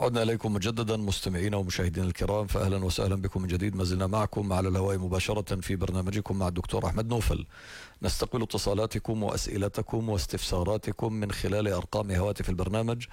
عدنا إليكم مجددا مستمعينا ومشاهدينا الكرام، فأهلا وسهلا بكم من جديد. ما زلنا معكم على الهواء مباشرة في برنامجكم مع الدكتور أحمد نوفل. نستقبل اتصالاتكم وأسئلتكم واستفساراتكم من خلال أرقام هواتف البرنامج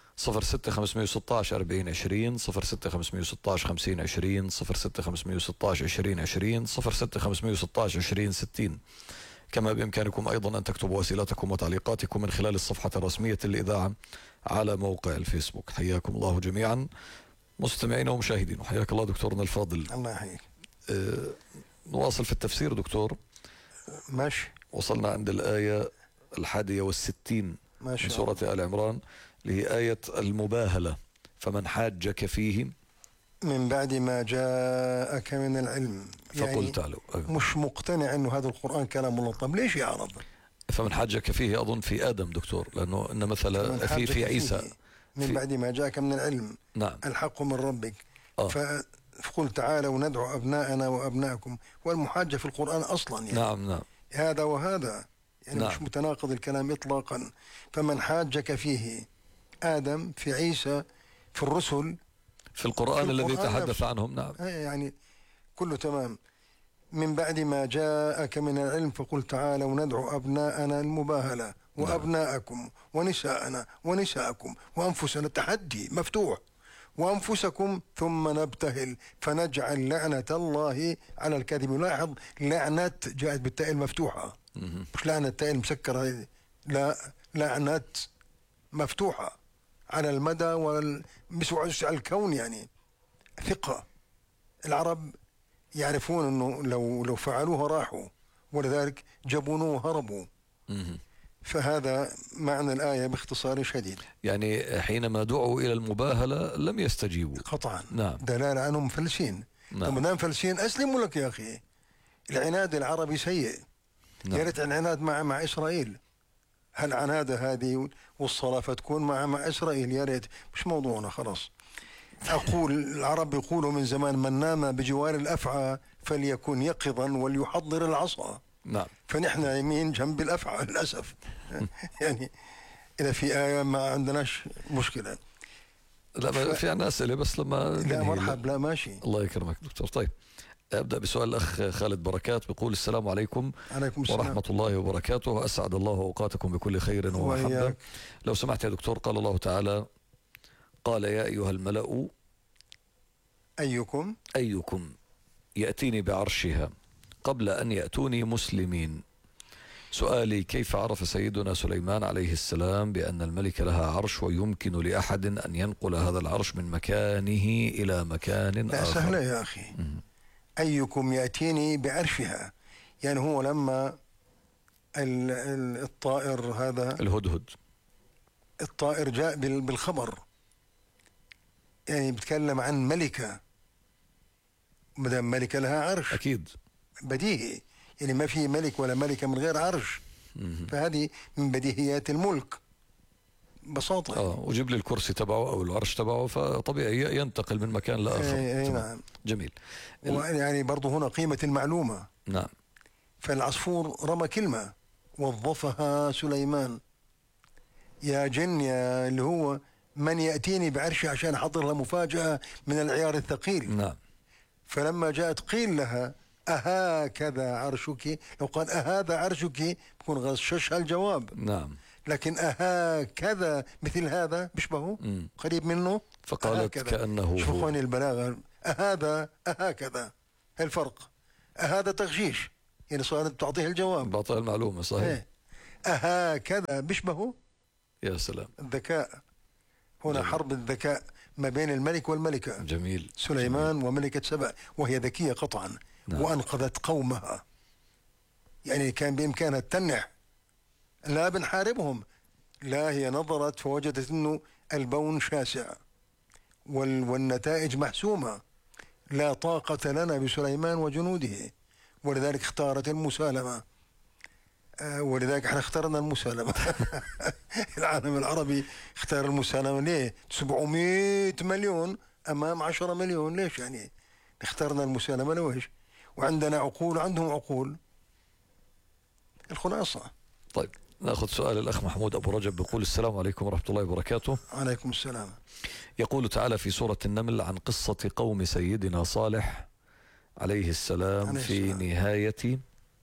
06516 4020 06516 5020 06516 2020 06516 2060. كما بإمكانكم أيضا أن تكتبوا أسئلتكم وتعليقاتكم من خلال الصفحة الرسمية للإذاعة على موقع الفيسبوك. حياكم الله جميعا مستمعينا ومشاهدين، وحياك الله دكتورنا الفاضل. الله يحييك. نواصل في التفسير دكتور. ماشي. وصلنا عند الآية 61 من سورة آل عمران، اللي هي آية المباهلة. فمن حاجك فيه من بعد ما جاءك من العلم، فقل يعني تعالوا. مش مقتنع انه هذا القرآن كلام الله. طب ليش يا عرب؟ فمن حاجك فيه أظن في آدم دكتور، لأنه إن مثلا في عيسى من بعد ما جاءك من العلم. نعم. الحق من ربك. فقل تعالوا ندعو أبناءنا وأبناءكم، والمحاجة في القرآن أصلا يعني نعم هذا وهذا، يعني نعم. مش متناقض الكلام إطلاقا. فمن حاجك فيه آدم، في عيسى، في الرسل، في القرآن الذي تحدث عنهم. نعم، يعني كله تمام. من بعد ما جاءك من العلم فقل تعالوا ندعو أبناءنا المباهلة وأبناءكم ونساءنا ونساءكم وأنفسنا، التحدي مفتوح، وأنفسكم ثم نبتهل فنجعل لعنة الله على الكاذب. لاحظ لعنة جاءت بالتاء المفتوحة، مش لعنة التاء المسكرة، لا، لعنة مفتوحة على المدى والمسوع الكون، يعني ثقة. العرب يعرفون أنه لو فعلوها راحوا، ولذلك جبنوا وهربوا. فهذا معنى الآية باختصار شديد. يعني حينما دعوا إلى المباهلة لم يستجيبوا قطعا. نعم. دلالة أنهم مفلسين. نعم. ما دام فلسين أسلموا لك يا أخي. العناد العربي سيء. نعم. يا ريت العناد مع إسرائيل. هالعنادة هذه والصلافة تكون مع إسرائيل، يا ريت. مش موضوعنا خلاص. أقول العرب يقولوا من زمان: من نام بجوار الأفعى فليكن يقظا وليحضر العصا. نعم. فنحن يمين جنب الأفعى للأسف. يعني إذا في آية ما عندناش مشكلة. لا في عنا أسئلة بس لما لا مرحب. لا ماشي. الله يكرمك دكتور. طيب أبدأ بسؤال الأخ خالد بركات، بيقول: السلام عليكم ورحمة الله وبركاته، أسعد الله أوقاتكم بكل خير ومحبة. لو سمحت يا دكتور، قال الله تعالى: قال يا أيها الملأ أيكم يأتيني بعرشها قبل أن يأتوني مسلمين. سؤالي: كيف عرف سيدنا سليمان عليه السلام بأن الملك لها عرش ويمكن لأحد أن ينقل هذا العرش من مكانه إلى مكان آخر؟ سهلة يا أخي. أيكم يأتيني بعرشها، يعني هو لما الطائر هذا الهدهد، الطائر جاء بالخبر، يعني بتكلم عن ملكة، مدام ملكة لها عرش أكيد بديهي، يعني ما في ملك ولا ملكة من غير عرش. فهذه من بديهيات الملك ببساطة. وجيب لي الكرسي تبعه أو العرش تبعه، فطبيعي ينتقل من مكان لآخر. نعم. جميل. يعني برضو هنا قيمة المعلومة. نعم. فالعصفور رمى كلمة وظفها سليمان: يا جن، يا اللي هو من يأتيني بعرشي، عشان أحضر لها مفاجأة من العيار الثقيل. نعم. فلما جاءت قيل لها: أهكذا عرشك، لو قال أهذا عرشك بكون غششها الجواب. نعم. لكن أهكذا مثل هذا بيشبهه، قريب منه، فقالت كأنه شوفوا اخواني البلاغة: أهذا أهكذا، الفرق. أهذا تغشيش، يعني صارت تعطيه الجواب، بعطيها المعلومة. صحيح. أهكذا بيشبهه. يا سلام. الذكاء هنا. جميل. حرب الذكاء ما بين الملك والملكة. جميل. سليمان جميل. وملكة سبأ، وهي ذكية قطعا. نعم. وأنقذت قومها، يعني كان بإمكانها تنح: لا بنحاربهم. لا، هي نظرت فوجدت أنه البون شاسع والنتائج محسومة، لا طاقة لنا بسليمان وجنوده، ولذلك اختارت المسالمة. ولذلك احنا اخترنا المسالمة. العالم العربي اختار المسالمة. ليه؟ 700 مليون أمام 10 مليون. ليش يعني اخترنا المسالمة؟ لويش؟ وعندنا عقول وعندهم عقول. الخلاصة. طيب ناخذ سؤال الأخ محمود أبو رجب، بيقول: السلام عليكم ورحمة الله وبركاته. عليكم السلام. يقول تعالى في سورة النمل عن قصة قوم سيدنا صالح عليه السلام عليه في السلام. نهاية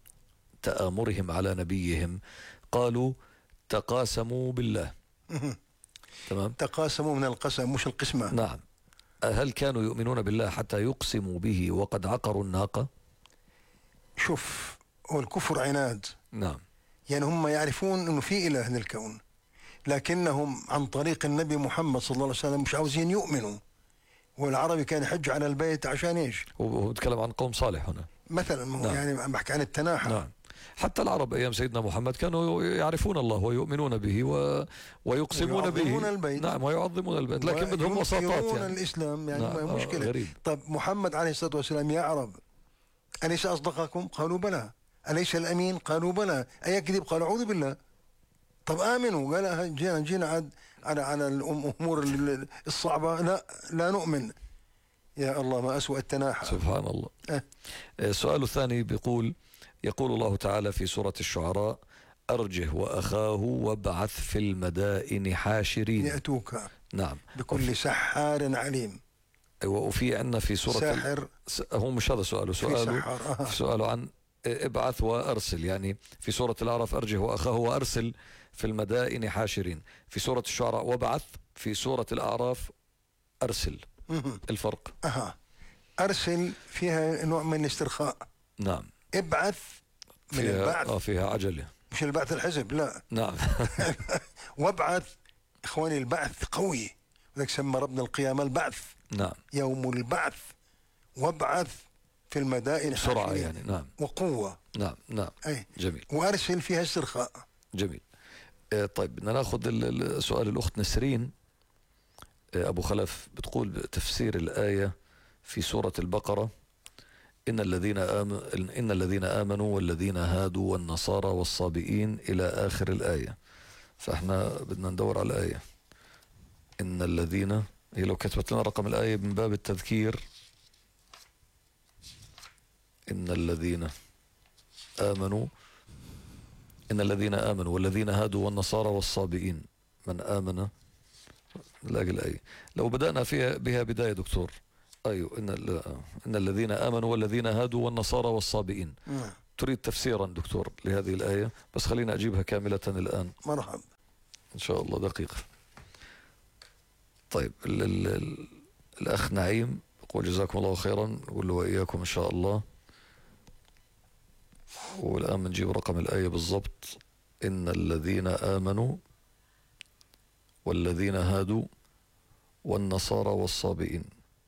تآمرهم على نبيهم، قالوا تقاسموا بالله. تمام. تقاسموا من القسم مش القسمة. نعم. هل كانوا يؤمنون بالله حتى يقسموا به وقد عقروا الناقة؟ شوف، والكفر عناد. نعم. يعني هم يعرفون أنه في إله للكون، لكنهم عن طريق النبي محمد صلى الله عليه وسلم مش عاوزين يؤمنوا. والعربي كان يحج على البيت عشان إيش؟ هو بيتكلم عن قوم صالح هنا. مثلا نعم. يعني عم بحكي عن التناحى. نعم. حتى العرب أيام سيدنا محمد كانوا يعرفون الله ويؤمنون به ويقسمون به. ويعظمون البيت. نعم، ويعظمون البيت، لكن بدهم وساطات وينكرون يعني. الإسلام يعني نعم. مشكلة. غريب. طيب محمد عليه الصلاة والسلام يا عرب أليس أصدقكم؟ قالوا بلى. أليس الأمين؟ قالوا بلى. أيكذب؟ قالوا أعوذ بالله. طب آمنوا. قال جينا على الأمور الصعبة لا نؤمن. يا الله ما أسوأ التناحى. سبحان الله. السؤال الثاني يقول الله تعالى في سورة الشعراء: أرجه وأخاه وابعث في المدائن حاشرين يأتوك نعم بكل سحار عليم. وفي عندنا في سورة ساحر. هو مش هذا سؤاله. سؤاله عن ابعث وأرسل، يعني في سورة الأعراف أرجه وأخاه وأرسل في المدائن حاشرين، في سورة الشعراء وابعث، في سورة الأعراف أرسل. الفرق؟ أرسل فيها نوع من الاسترخاء. نعم. ابعث من فيها البعث. فيها عجلة، مش البعث الحزب لا. نعم. وابعث إخواني البعث قوي، ولذلك سمى ربنا القيامة البعث. نعم. يوم البعث. وابعث في المدائن بسرعة يعني. نعم. وقوة. نعم. نعم. أي. جميل. وأرسل فيها استرخاء. جميل. طيب بدنا ناخذ سؤال الأخت نسرين أبو خلف، بتقول تفسير الآية في سورة البقرة: إن الذين آمنوا والذين هادوا والنصارى والصابئين إلى آخر الآية. فإحنا بدنا ندور على الآية. إن الذين، هي لو كتبت لنا رقم الآية من باب التذكير. إن الذين آمنوا والذين هادوا والنصارى والصابئين. من آمن، نلاقي الآية لو بدأنا بها بداية دكتور. أيوة. إن الذين آمنوا والذين هادوا والنصارى والصابئين. تريد تفسيرا دكتور لهذه الآية؟ بس خلينا أجيبها كاملة الآن. مرحبا. إن شاء الله دقيقة. طيب الأخ نعيم يقول جزاكم الله خيرا، نقول له وإياكم إن شاء الله. والآن بنجيب رقم الآية بالضبط. إن الذين آمنوا والذين هادوا والنصارى والصابئين.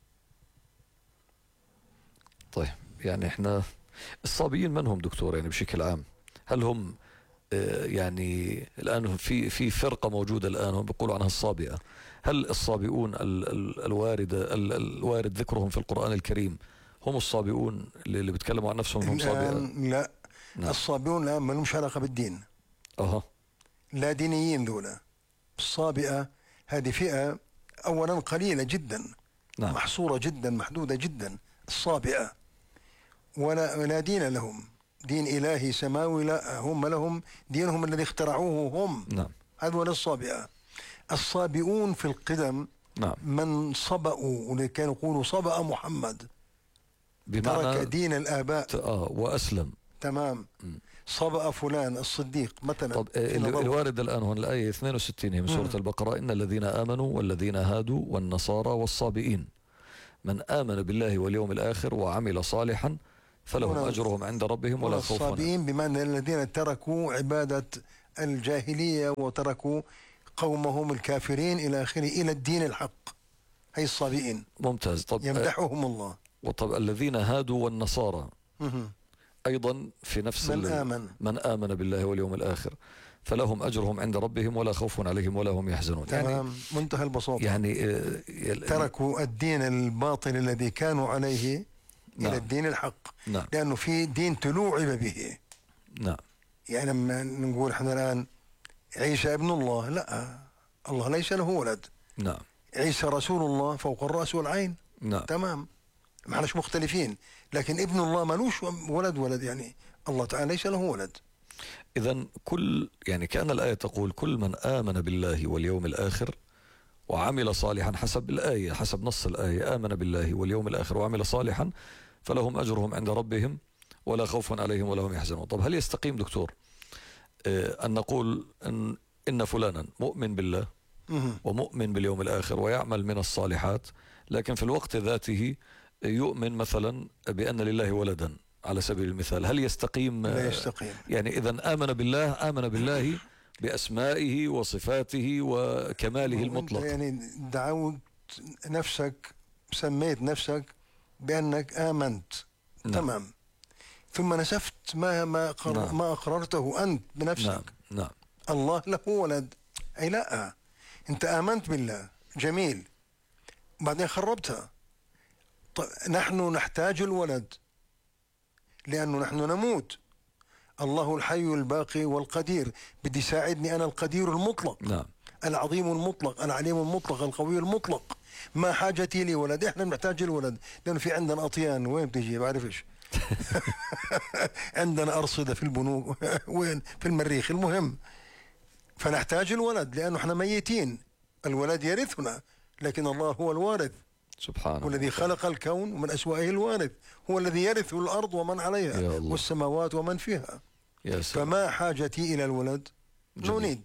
طيب يعني احنا الصابئين من هم دكتور يعني بشكل عام؟ هل هم يعني الآن في فرقة موجودة الآن هم بيقولوا عنها الصابئة؟ هل الصابئون الوارد ذكرهم في القرآن الكريم هم الصابئون اللي بيتكلموا عن نفسهم هم صابئة؟ لا. نعم. الصابئون الآن ما لهمش علاقة بالدين. لا دينيين ذولا. الصابئة هذه فئة أولا قليلة جدا. نعم. محصورة جدا، محدودة جدا. الصابئة ولا دين لهم، دين إلهي سماوي لا، هم لهم دينهم الذي اخترعوه هم. نعم. هذول الصابئة. الصابئون في القدم نعم. من صبأوا، واللي كانوا يقولوا صبأ محمد، بمعنى ترك دين الآباء وأسلم. تمام. صبأ فلان الصديق مثلا. طب الوارد الآن هون الآية 62 هي من سورة البقرة: إن الذين آمنوا والذين هادوا والنصارى والصابئين من آمن بالله واليوم الآخر وعمل صالحا فلهم أجرهم عند ربهم ولا خوف عليهم. الصابئين بمعنى الذين تركوا عبادة الجاهلية وتركوا قومهم الكافرين إلى آخره إلى الدين الحق. هي الصابئين. ممتاز. طب يمدحهم الله. وطب الذين هادوا والنصارى أيضا في نفس من آمن بالله واليوم الآخر فلهم أجرهم عند ربهم ولا خوف عليهم ولا هم يحزنون. تمام. يعني منتهى البساطة. يعني تركوا الدين الباطل الذي كانوا عليه نعم. إلى الدين الحق. نعم. لأنه في دين تلوعب به. نعم. يعني لما نقول احنا الآن عيسى ابن الله، لا، الله ليس له ولد. نعم. عيسى رسول الله فوق الرأس والعين. نعم. تمام. ما احناش مختلفين، لكن ابن الله مالوش ولد يعني الله تعالى ليس له ولد. إذن يعني كأن الآية تقول كل من آمن بالله واليوم الآخر وعمل صالحا حسب الآية، حسب نص الآية، آمن بالله واليوم الآخر وعمل صالحا فلهم أجرهم عند ربهم ولا خوف عليهم ولا هم يحزنون. طب هل يستقيم دكتور أن نقول إن فلانا مؤمن بالله ومؤمن باليوم الآخر ويعمل من الصالحات، لكن في الوقت ذاته يؤمن مثلا بأن لله ولدا على سبيل المثال، هل يستقيم؟ لا يستقيم. يعني إذا آمن بالله بأسمائه وصفاته وكماله المطلق. يعني دعوت نفسك، سميت نفسك بأنك آمنت، نعم. تمام، ثم نسفت ما أقررته أنت بنفسك. نعم. نعم. الله له ولد، أي لا، أنت آمنت بالله، جميل، بعدين خربتها. نحن نحتاج الولد لأنه نحن نموت. الله الحي الباقي والقدير، بدي يساعدني أنا القدير المطلق. نعم. العظيم المطلق، العليم المطلق، القوي المطلق. ما حاجتي لي ولد، احنا بنحتاج الولد لأنه في عندنا أطيان، وين بتجي بعرفش. عندنا أرصدة في البنوك، وين في المريخ، المهم فنحتاج الولد لأنه احنا ميتين. الولد يرثنا، لكن الله هو الوارث سبحانه، والذي خلق الكون ومن أسوائه الوارث، هو الذي يرث الأرض ومن عليها والسماوات ومن فيها. فما حاجتي إلى الولد؟ نونيد.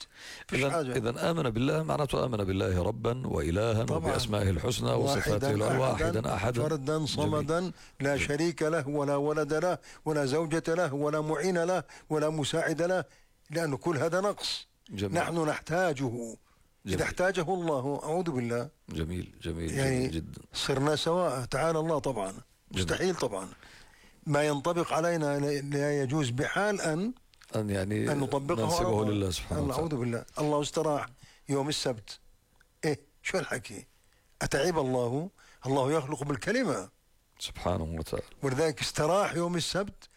إذا آمن بالله معناته آمن بالله ربا وإلها وبأسمائه الحسنى وصفاته العلى، واحدا أحدا فردا صمدا لا شريك له ولا ولد له ولا زوجة له ولا معين له ولا مساعد له، لأنه كل هذا نقص. نحن نحتاجه. إذا احتاجه الله أعوذ بالله. جميل يعني جميل جدا. صرنا سواء، تعالى الله طبعا. مستحيل طبعا، ما ينطبق علينا لا يجوز بحال أن يعني أن نطبقه ننسبه لله سبحانه وتعالى. أعوذ بالله. الله استراح يوم السبت، إيه شو الحكي؟ أتعب الله؟ الله يخلق بالكلمة سبحانه وتعالى، ولذلك استراح يوم السبت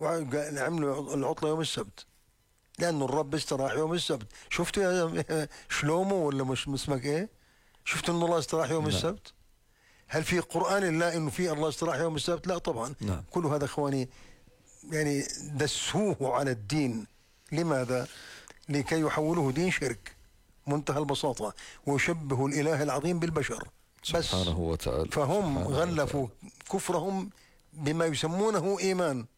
وعملوا العطلة يوم السبت، لأنه الرب استراح يوم السبت. شفتوا يا شلومو ولا مش اسمك إيه؟ شفتوا إن الله استراح يوم السبت؟ هل في قرآن الله إنه في الله استراح يوم السبت؟ لا طبعا. كل هذا إخواني يعني دسوه على الدين. لماذا؟ لكي يحولوه دين شرك منتهى البساطة، ويشبه الإله العظيم بالبشر بس سبحانه وتعالى. فهم غلفوا كفرهم بما يسمونه إيمان،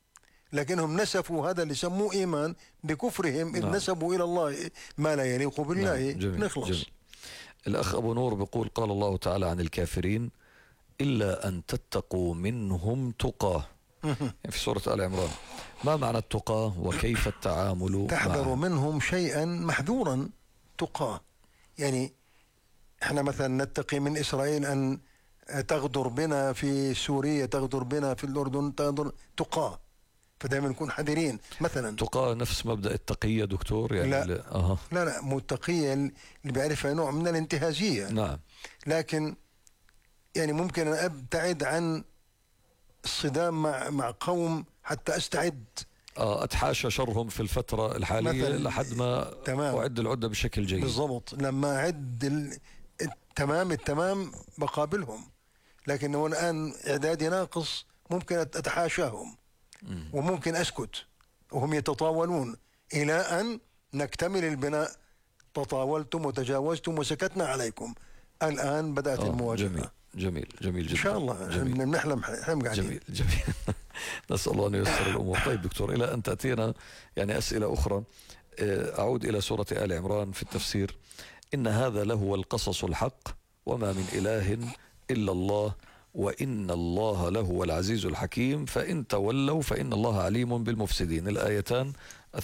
لكنهم نسفوا هذا اللي سموه إيمان بكفرهم، إذ نسبوا إلى الله ما لا يليق بالله. نخلص. جميل. الأخ أبو نور بيقول قال الله تعالى عن الكافرين إلا أن تتقوا منهم تقاه، يعني في سورة آل عمران. ما معنى التقاه وكيف التعامل؟ تحذر منهم شيئا محذورا. تقاه يعني احنا مثلا نتقي من إسرائيل أن تغدر بنا في سوريا، تغدر بنا في الأردن، تقاه، فدائما نكون حذرين. مثلا تقاه نفس مبدأ التقية دكتور يعني؟ لا مو التقية اللي بيعرفها نوع من الانتهازية. نعم. لكن يعني ممكن أن أبتعد عن الصدام مع قوم حتى أستعد، أتحاشى شرهم في الفترة الحالية لحد ما أعد العدة بشكل جيد. بالضبط. لما أعد التمام بقابلهم، لكن هو الآن إعدادي ناقص، ممكن أتحاشاهم وممكن أسكت وهم يتطاولون إلى أن نكتمل البناء. تطاولتم وتجاوزتم وسكتنا عليكم، الآن بدأت المواجهة. جميل جدا. إن شاء الله نحلم حلم قاعدين. جميل. نسأل الله أن ييسر الأمور. طيب دكتور، إلى أن تأتينا يعني أسئلة أخرى، أعود إلى سورة آل عمران في التفسير. إن هذا لهو القصص الحق وما من إله إلا الله وإن الله لهو العزيز الحكيم فإن تولوا فإن الله عليم بالمفسدين. الآيتان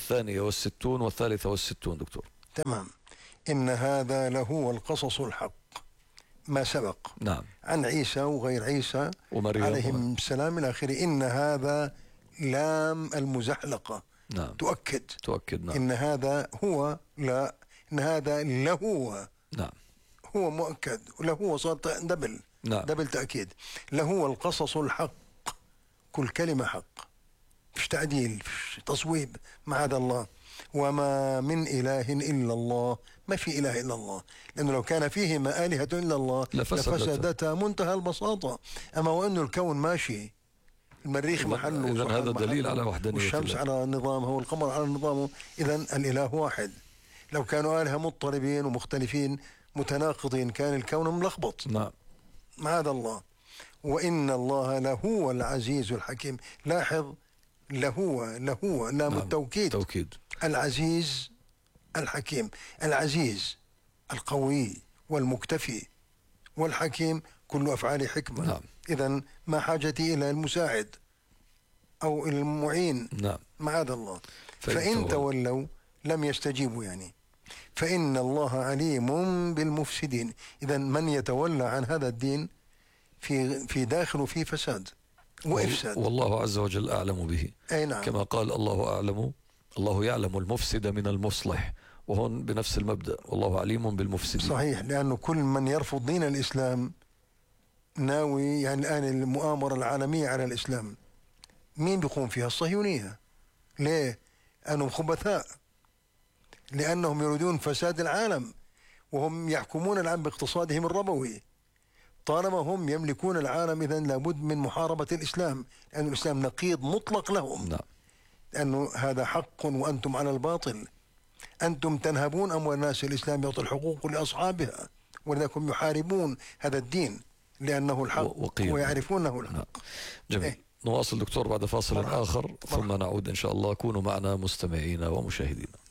62 و63 دكتور. تمام. إن هذا لهو القصص الحق، ما سبق نعم عن عيسى وغير عيسى ومريم عليهم السلام إلى آخره. إن هذا لام المزحلقة نعم تؤكد نعم. إن هذا هو، لا، إن هذا لهو نعم، هو مؤكد، ولهو صار دبل نعم. دبل تأكيد. لهو القصص الحق، كل كلمة حق، فيش تعديل، فيش تصويب مع هذا الله. وما من إله إلا الله، ما في إله إلا الله، لأنه لو كان فيهما آلهة إلا الله لفسدتا منتهى البساطة. أما وأنه الكون ماشي، المريخ محله، إذن هذا دليل على وحدانية والشمس على نظامها والقمر على نظامه، إذن الإله واحد. لو كانوا آلهة مضطربين ومختلفين متناقضين، كان الكون ملخبط. نعم. معاذ الله. وإن الله لهو العزيز الحكيم. لاحظ، لهو لام نعم. التوكيد. توكيد. العزيز الحكيم. العزيز القوي والمكتفي، والحكيم كل أفعال حكمة. نعم. إذن ما حاجتي إلى المساعد أو إلى المعين. نعم. معاذ الله. فإن تولوا لم يستجيبوا يعني، فإن الله عليم بالمفسدين. إذن من يتولى عن هذا الدين في داخل وفي فساد وإفساد، والله عز وجل أعلم به. أي نعم. كما قال الله أعلم، الله يعلم المفسد من المصلح، وهون بنفس المبدأ، والله عليم بالمفسدين. صحيح، لأنه كل من يرفض دين الإسلام ناوي يعني الآن المؤامرة العالمية على الإسلام مين بيقوم فيها؟ الصهيونية. ليه؟ أنهم خبثاء، لأنهم يريدون فساد العالم، وهم يحكمون الآن باقتصادهم الربوي. طالما هم يملكون العالم إذن لابد من محاربة الإسلام، لأن الإسلام نقيض مطلق لهم. نعم. لأنه هذا حق وأنتم على الباطل. أنتم تنهبون أموال الناس، الإسلام يعطي الحقوق لأصحابها، ولذلك هم يحاربون هذا الدين لأنه الحق ويعرفونه الحق. نعم. جميل. نواصل دكتور بعد فاصل آخر ثم نعود إن شاء الله. كونوا معنا مستمعين ومشاهدين.